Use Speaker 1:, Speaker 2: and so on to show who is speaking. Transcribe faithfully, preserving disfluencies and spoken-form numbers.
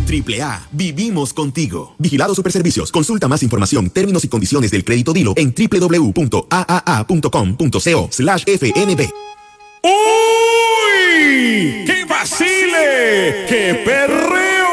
Speaker 1: Triple A, vivimos contigo. Vigilado Superservicios. Consulta más información, términos y condiciones del crédito Dilo en doble u doble u doble u punto a a a punto com punto co slash f n b.
Speaker 2: ¡Uy! ¡Qué vacile! ¡Qué perro!